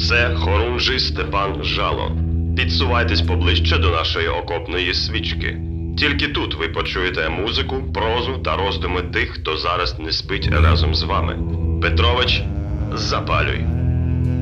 Це хорунжий Степан Жало. Підсувайтесь поближче до нашої окопної свічки. Тільки тут ви почуєте музику, прозу та роздуми тих, хто зараз не спить разом з вами. Петрович, запалюй.